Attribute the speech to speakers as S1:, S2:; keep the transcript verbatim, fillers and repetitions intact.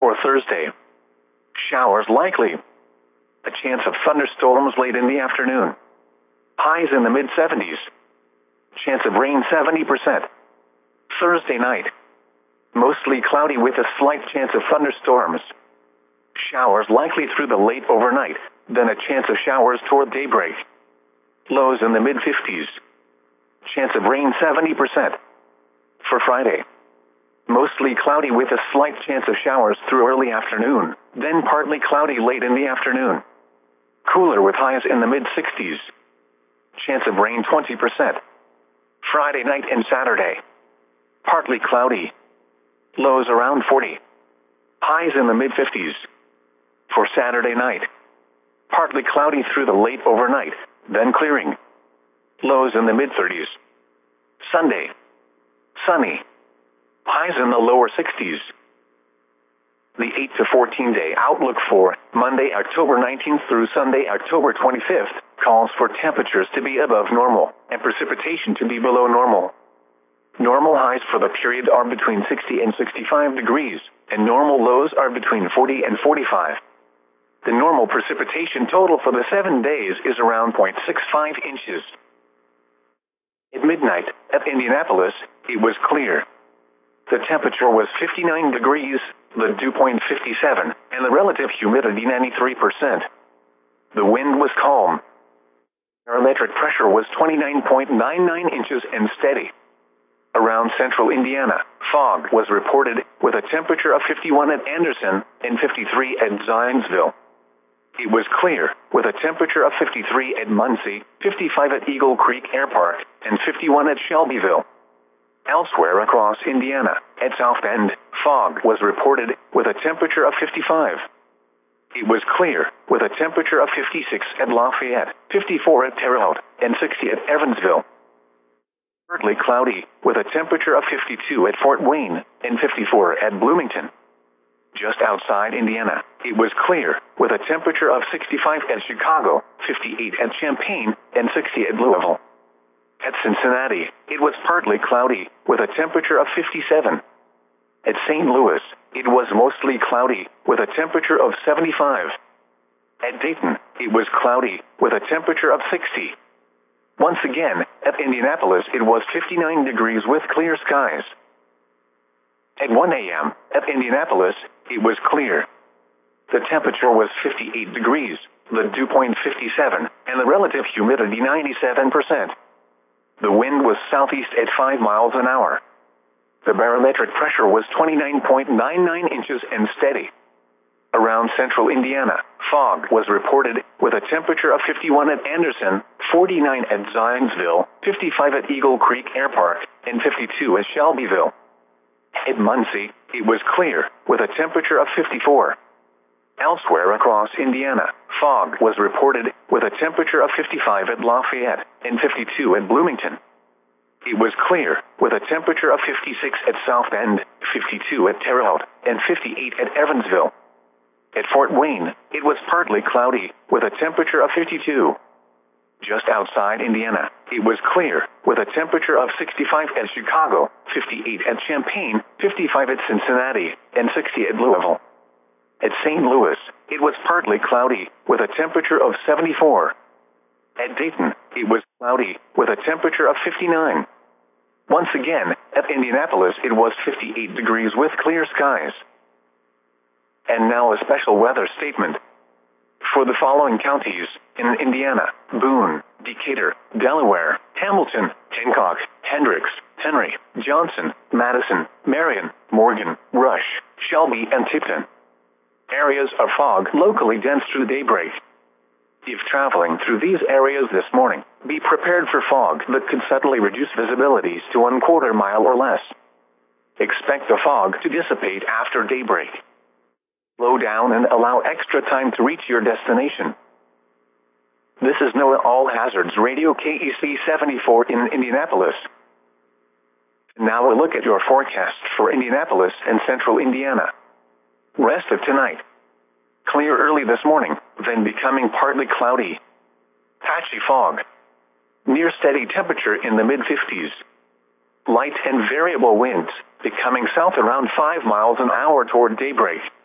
S1: for Thursday. Showers likely. A chance of thunderstorms late in the afternoon. Highs in the mid seventies. Chance of rain seventy percent. Thursday night. Mostly cloudy with a slight chance of thunderstorms. Showers likely through the late overnight, then a chance of showers toward daybreak. Lows in the mid fifties. Chance of rain seventy percent. For Friday. Mostly cloudy with a slight chance of showers through early afternoon, then partly cloudy late in the afternoon. Cooler with highs in the mid sixties. Chance of rain twenty percent. Friday night and Saturday. Partly cloudy. Lows around forty. Highs in the mid fifties. For Saturday night. Partly cloudy through the late overnight, then clearing. Lows in the mid thirties. Sunday. Sunny. Highs in the lower sixties. The eight to fourteen day outlook for Monday, October nineteenth through Sunday, October twenty-fifth, calls for temperatures to be above normal and precipitation to be below normal. Normal highs for the period are between sixty and sixty-five degrees, and normal lows are between forty and forty-five. The normal precipitation total for the seven days is around zero point six five inches. At midnight, at Indianapolis, it was clear. The temperature was fifty-nine degrees, the dew point fifty-seven, and the relative humidity ninety-three percent. The wind was calm. Barometric pressure was twenty-nine point nine nine inches and steady. Around central Indiana, fog was reported, with a temperature of fifty-one at Anderson and fifty-three at Zionsville. It was clear, with a temperature of fifty-three at Muncie, fifty-five at Eagle Creek Air Park, and fifty-one at Shelbyville. Elsewhere across Indiana, at South Bend, fog was reported, with a temperature of fifty-five. It was clear, with a temperature of fifty-six at Lafayette, fifty-four at Terre Haute, and sixty at Evansville. Partly cloudy, with a temperature of fifty-two at Fort Wayne, and fifty-four at Bloomington. Just outside Indiana, it was clear, with a temperature of sixty-five at Chicago, fifty-eight at Champaign, and sixty at Louisville. At Cincinnati, it was partly cloudy, with a temperature of fifty-seven. At Saint Louis, it was mostly cloudy, with a temperature of seventy-five. At Dayton, it was cloudy, with a temperature of sixty. Once again, at Indianapolis it was fifty-nine degrees with clear skies. At one a m, at Indianapolis, it was clear. The temperature was fifty-eight degrees, the dew point fifty-seven, and the relative humidity ninety-seven percent. The wind was southeast at five miles an hour. The barometric pressure was twenty-nine point nine nine inches and steady. Around central Indiana, fog was reported, with a temperature of fifty-one at Anderson, forty-nine at Zionsville, fifty-five at Eagle Creek Air Park, and fifty-two at Shelbyville. At Muncie, it was clear, with a temperature of fifty-four. Elsewhere across Indiana, fog was reported, with a temperature of fifty-five at Lafayette, and fifty-two at Bloomington. It was clear, with a temperature of fifty-six at South Bend, fifty-two at Terre Haute, and fifty-eight at Evansville. At Fort Wayne, it was partly cloudy, with a temperature of fifty-two. Just outside Indiana, it was clear, with a temperature of sixty-five at Chicago, fifty-eight at Champaign, fifty-five at Cincinnati, and sixty at Louisville. At Saint Louis, it was partly cloudy, with a temperature of seventy-four. At Dayton, it was cloudy, with a temperature of fifty-nine. Once again, at Indianapolis it was fifty-eight degrees with clear skies. And now a special weather statement. For the following counties, in Indiana: Boone, Decatur, Delaware, Hamilton, Hancock, Hendricks, Henry, Johnson, Madison, Marion, Morgan, Rush, Shelby, and Tipton. Areas of fog locally dense through daybreak. If traveling through these areas this morning, be prepared for fog that could suddenly reduce visibilities to one quarter mile or less. Expect the fog to dissipate after daybreak. Slow down and allow extra time to reach your destination. This is NOAA All Hazards Radio K E C seventy-four in Indianapolis. Now a look at your forecast for Indianapolis and central Indiana. Rest of tonight. Clear early this morning, then becoming partly cloudy. Patchy fog. Near steady temperature in the mid fifties. Light and variable winds, becoming south around five miles an hour toward daybreak.